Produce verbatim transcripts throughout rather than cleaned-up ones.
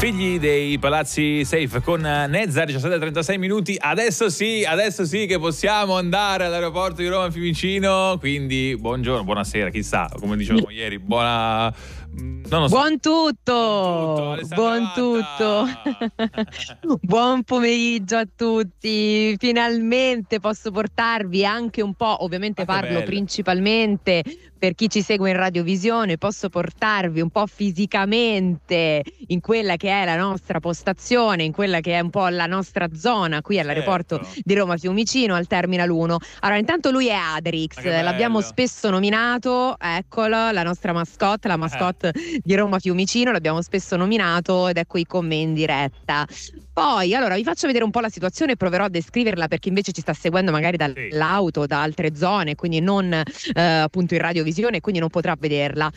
Figli dei palazzi safe con Nezzar, diciassette e trentasei minuti. Adesso sì, adesso sì che possiamo andare all'aeroporto di Roma Fiumicino. Quindi buongiorno, buonasera, chissà, come dicevamo ieri, buona... Non lo so. Buon tutto, buon tutto, buon pomeriggio a tutti. Finalmente posso portarvi anche un po', ovviamente ah, parlo principalmente per chi ci segue in radiovisione, posso portarvi un po' fisicamente in quella che è la nostra postazione, in quella che è un po' la nostra zona qui all'aeroporto certo. di Roma Fiumicino al Terminal uno. Allora, intanto lui è Adrix, l'abbiamo spesso nominato, eccolo, la nostra mascotte, la mascotte eh. di Roma Fiumicino, l'abbiamo spesso nominato ed è qui con me in diretta. Poi, allora, vi faccio vedere un po' la situazione e proverò a descriverla per chi invece ci sta seguendo magari dall'auto, sì. da altre zone, quindi non eh, appunto in radiovisione, quindi non potrà vederla.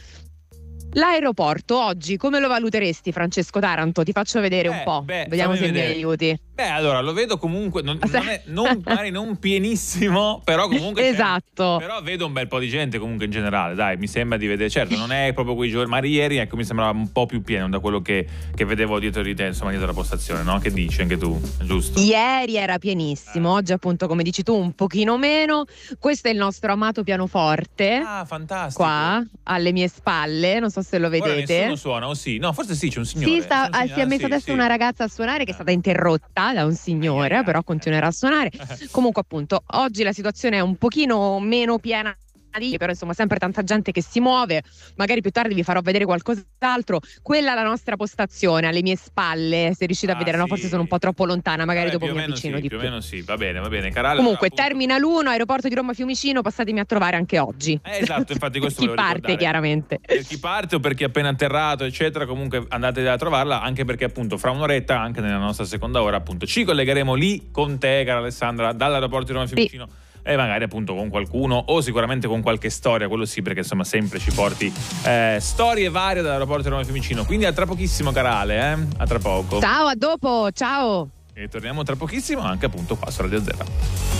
L'aeroporto oggi come lo valuteresti, Francesco Taranto? Ti faccio vedere beh, un po', beh, vediamo se vedere. mi aiuti. Beh, allora lo vedo comunque non, non, è, non, magari non pienissimo, però comunque esatto. Però vedo un bel po' di gente comunque in generale, dai, mi sembra di vedere, certo non è proprio quei giorni, ma ieri ecco mi sembrava un po' più pieno da quello che, che vedevo dietro di te, insomma dietro la postazione, no? Che dici anche tu, giusto? Ieri era pienissimo, oggi appunto come dici tu un pochino meno. Questo è il nostro amato pianoforte. Ah, fantastico. Qua alle mie spalle, non so se lo vedete. Ora nessuno suona, o sì? No, forse sì, c'è un signore. Sì, sta, un si è messo sì, adesso sì. una ragazza a suonare che è stata interrotta da un signore, però continuerà a suonare. Comunque appunto, oggi la situazione è un pochino meno piena, però insomma sempre tanta gente che si muove. Magari più tardi vi farò vedere qualcos'altro. Quella è la nostra postazione alle mie spalle, se riuscite ah, a vedere, sì. no, forse sono un po' troppo lontana, magari Vabbè, dopo mi avvicino sì, di più più. o meno sì, va bene, va bene. Carale, comunque appunto... Terminal uno, aeroporto di Roma Fiumicino, passatemi a trovare anche oggi. Eh, esatto, infatti questo chi parte ricordare. Chiaramente per chi parte o per chi è appena atterrato eccetera, comunque andate a trovarla, anche perché appunto fra un'oretta, anche nella nostra seconda ora appunto ci collegheremo lì con te, cara Alessandra, dall'aeroporto di Roma Fiumicino. Sì. E magari appunto con qualcuno o sicuramente con qualche storia, quello sì, perché insomma sempre ci porti eh, storie varie dall'aeroporto di Roma Fiumicino. Quindi a tra pochissimo, Carale, eh? A tra poco. Ciao, a dopo, ciao. E torniamo tra pochissimo anche appunto qua su Radio Zero.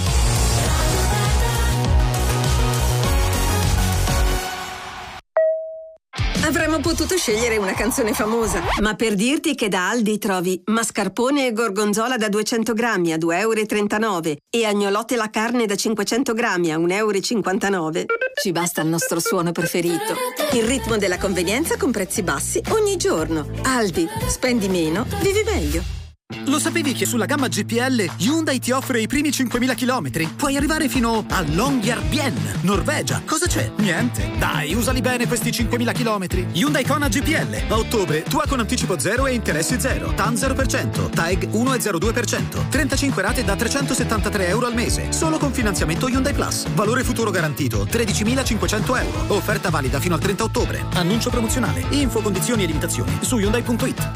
Avremmo potuto scegliere una canzone famosa, ma per dirti che da Aldi trovi mascarpone e gorgonzola da duecento grammi a due euro e trentanove e agnolotte la carne da cinquecento grammi a un euro e cinquantanove, ci basta il nostro suono preferito. Il ritmo della convenienza con prezzi bassi ogni giorno. Aldi, spendi meno, vivi meglio. Lo sapevi che sulla gamma G P L Hyundai ti offre i primi cinquemila chilometri? Puoi arrivare fino a Longyearbyen, Norvegia. Cosa c'è? Niente. Dai, usali bene questi cinquemila chilometri. Hyundai Kona G P L. A ottobre, tua con anticipo zero e interessi zero. T A N zero per cento. T A E G uno virgola zero due per cento. trentacinque rate da trecentosettantatré euro al mese. Solo con finanziamento Hyundai Plus. Valore futuro garantito tredicimilacinquecento euro. Offerta valida fino al trenta ottobre. Annuncio promozionale. Info, condizioni e limitazioni su Hyundai punto it.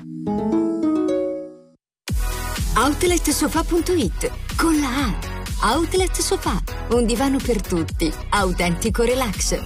Outlet Sofa punto it con la A. Outlet Sofa, un divano per tutti, autentico relax.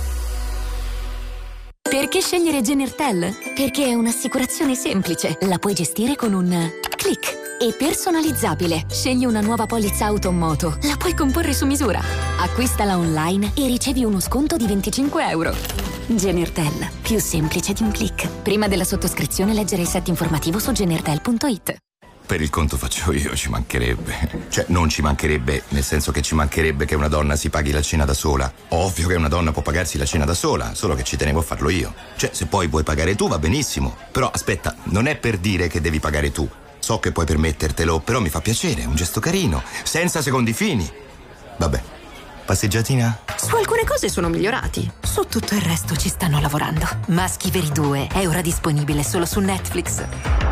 Perché scegliere Genertel? Perché è un'assicurazione semplice, la puoi gestire con un click e personalizzabile. Scegli una nuova polizza auto o moto, la puoi comporre su misura. Acquistala online e ricevi uno sconto di venticinque euro. Genertel, più semplice di un click. Prima della sottoscrizione leggere il set informativo su genertel punto it. Per il conto faccio io, ci mancherebbe. Cioè, non ci mancherebbe, nel senso che ci mancherebbe che una donna si paghi la cena da sola. Ovvio che una donna può pagarsi la cena da sola, solo che ci tenevo a farlo io. Cioè, se poi vuoi pagare tu va benissimo. Però aspetta, non è per dire che devi pagare tu. So che puoi permettertelo, però mi fa piacere, è un gesto carino, senza secondi fini. Vabbè, passeggiatina? Su alcune cose sono migliorati, su tutto il resto ci stanno lavorando. Maschi Veri due è ora disponibile solo su Netflix.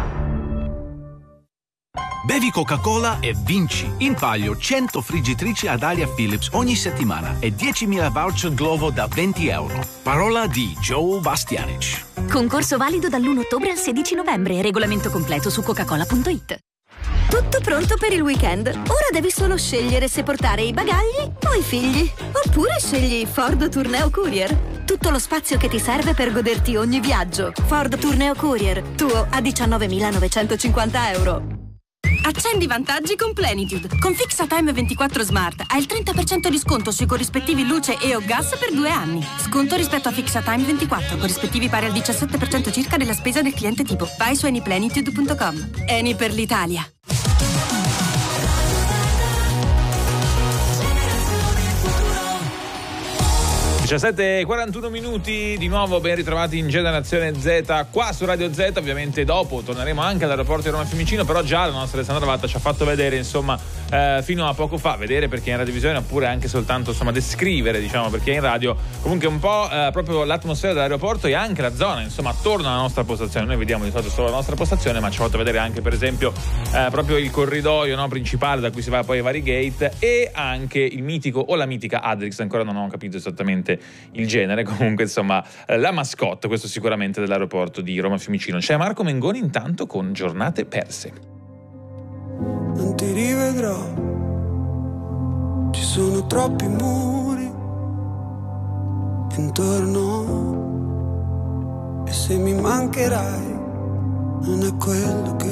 Bevi Coca-Cola e vinci in palio cento friggitrici ad aria Philips ogni settimana e diecimila voucher Glovo da venti euro. Parola di Joe Bastianic. Concorso valido dall'primo ottobre al sedici novembre. Regolamento completo su coca-cola punto it. Tutto pronto per il weekend. Ora devi solo scegliere se portare i bagagli o i figli. Oppure scegli Ford Tourneo Courier. Tutto lo spazio che ti serve per goderti ogni viaggio. Ford Tourneo Courier, tuo a diciannovemilanovecentocinquanta euro. Accendi i vantaggi con Plenitude. Con FixaTime ventiquattro Smart hai il trenta per cento di sconto sui corrispettivi luce e o gas per due anni. Sconto rispetto a FixaTime ventiquattro, corrispettivi pari al diciassette per cento circa della spesa del cliente tipo. Vai su anyplenitude punto com. Eni per l'Italia. diciassette e quarantuno minuti, di nuovo ben ritrovati in Generazione Z qua su Radio Z. Ovviamente dopo torneremo anche all'aeroporto di Roma Fiumicino, però già la nostra Alessandra Vatta ci ha fatto vedere, insomma, eh, fino a poco fa, vedere perché è in radiovisione, oppure anche soltanto, insomma, descrivere, diciamo, perché è in radio, comunque un po' eh, proprio l'atmosfera dell'aeroporto e anche la zona, insomma, attorno alla nostra postazione. Noi vediamo di solito solo la nostra postazione, ma ci ha fatto vedere anche, per esempio, eh, proprio il corridoio, no, principale da cui si va poi ai vari gate, e anche il mitico o la mitica Adrix, ancora non ho capito esattamente il genere, comunque insomma la mascotte, questo sicuramente, dell'aeroporto di Roma Fiumicino. C'è Marco Mengoni intanto con Giornate perse. Non ti rivedrò, ci sono troppi muri intorno, e se mi mancherai non è quello che